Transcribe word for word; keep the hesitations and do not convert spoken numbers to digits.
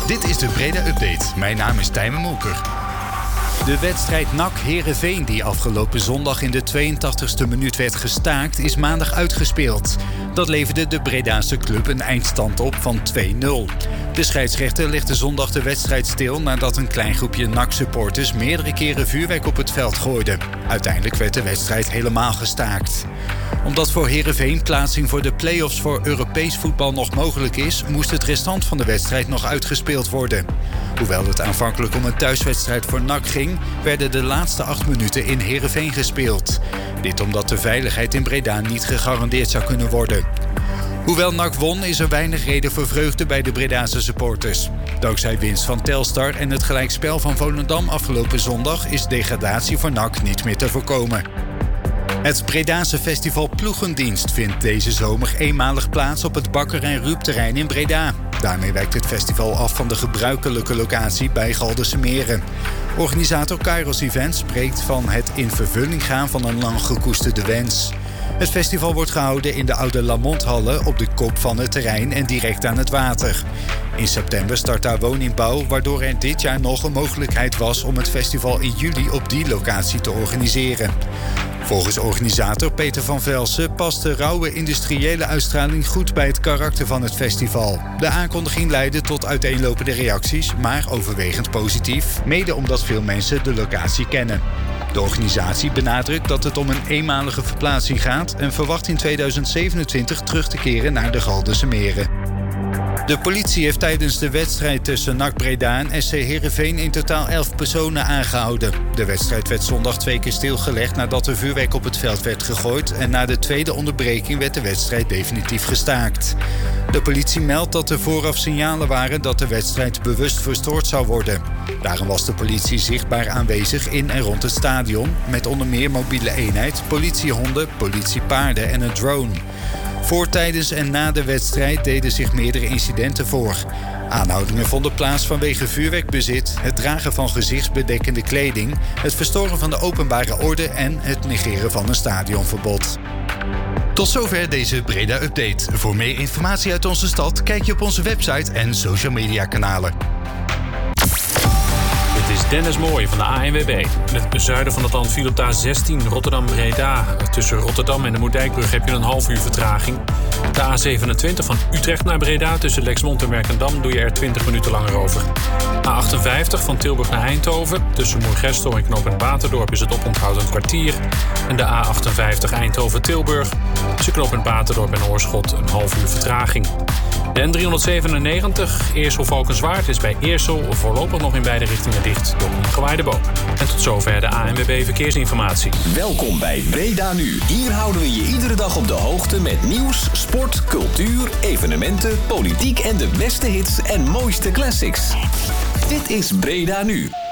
Dit is de Breda Update. Mijn naam is Tijmen Molker. De wedstrijd N A C Heerenveen, die afgelopen zondag in de tweeëntachtigste minuut werd gestaakt, is maandag uitgespeeld. Dat leverde de Bredaanse club een eindstand op van twee nul. De scheidsrechter legde zondag de wedstrijd stil nadat een klein groepje N A C-supporters meerdere keren vuurwerk op het veld gooide. Uiteindelijk werd de wedstrijd helemaal gestaakt. Omdat voor Heerenveen plaatsing voor de play-offs voor Europees voetbal nog mogelijk is, moest het restant van de wedstrijd nog uitgespeeld worden. Hoewel het aanvankelijk om een thuiswedstrijd voor N A C ging, werden de laatste acht minuten in Heerenveen gespeeld. Dit omdat de veiligheid in Breda niet gegarandeerd zou kunnen worden. Hoewel N A C won, is er weinig reden voor vreugde bij de Bredaanse supporters. Dankzij winst van Telstar en het gelijkspel van Volendam afgelopen zondag is degradatie voor N A C niet meer te voorkomen. Het Bredaanse festival Ploegendienst vindt deze zomer eenmalig plaats op het Bakker en Ruupterrein in Breda. Daarmee wijkt het festival af van de gebruikelijke locatie bij Galderse Meren. Organisator Kairos Events spreekt van het in vervulling gaan van een lang gekoesterde wens. Het festival wordt gehouden in de oude Lamont-hallen op de kop van het terrein en direct aan het water. In september start daar woningbouw, waardoor er dit jaar nog een mogelijkheid was om het festival in juli op die locatie te organiseren. Volgens organisator Peter van Velsen past de rauwe industriële uitstraling goed bij het karakter van het festival. De aankondiging leidde tot uiteenlopende reacties, maar overwegend positief, mede omdat veel mensen de locatie kennen. De organisatie benadrukt dat het om een eenmalige verplaatsing gaat en verwacht in tweeduizend zevenentwintig terug te keren naar de Galderse Meren. De politie heeft tijdens de wedstrijd tussen N A C Breda en S C Heerenveen in totaal elf personen aangehouden. De wedstrijd werd zondag twee keer stilgelegd nadat er vuurwerk op het veld werd gegooid en na de tweede onderbreking werd de wedstrijd definitief gestaakt. De politie meldt dat er vooraf signalen waren dat de wedstrijd bewust verstoord zou worden. Daarom was de politie zichtbaar aanwezig in en rond het stadion, met onder meer mobiele eenheid, politiehonden, politiepaarden en een drone. Voor, tijdens en na de wedstrijd deden zich meerdere incidenten voor. Aanhoudingen vonden plaats vanwege vuurwerkbezit, het dragen van gezichtsbedekkende kleding, het verstoren van de openbare orde en het negeren van een stadionverbod. Tot zover deze Breda Update. Voor meer informatie uit onze stad kijk je op onze website en social media kanalen. Dit is Dennis Mooij van de A N W B. In het zuiden van het land viel op de A zestien Rotterdam-Breda. Tussen Rotterdam en de Moerdijkbrug heb je een half uur vertraging. De A zevenentwintig van Utrecht naar Breda tussen Lexmond en Werkendam doe je er twintig minuten langer over. A achtenvijftig van Tilburg naar Eindhoven. Tussen Moergestel en Knooppunt Waterdorp is het oponthoud een kwartier. En de A achtenvijftig Eindhoven-Tilburg. Tussen Knooppunt Waterdorp en Oorschot een half uur vertraging. De N driehonderdzevenennegentig Eersel-Valkenswaard is bij Eersel voorlopig nog in beide richtingen dicht door een gewaaide boom. En tot zover de A N W B Verkeersinformatie. Welkom bij Breda Nu. Hier houden we je iedere dag op de hoogte met nieuws, sport, cultuur, evenementen, politiek en de beste hits en mooiste classics. Dit is Breda Nu.